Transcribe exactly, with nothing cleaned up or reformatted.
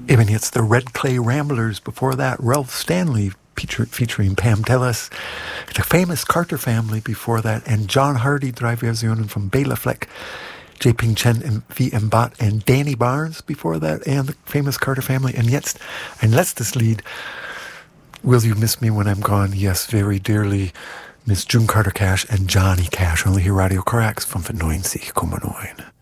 Eben jetzt the Red Clay Ramblers. Before that, Ralph Stanley feature, featuring Pam Tillis. The Famous Carter Family before that. And John Hardy, drei Versionen from Bela Fleck, J. Ping Chen and V M Bot and Danny Barnes before that. And the Famous Carter Family. And jetzt ein letztes Lied. Will You Miss Me When I'm Gone? Yes, very dearly. Miss June Carter Cash and Johnny Cash. Only here Radio Corax fünfundneunzig Komma neun.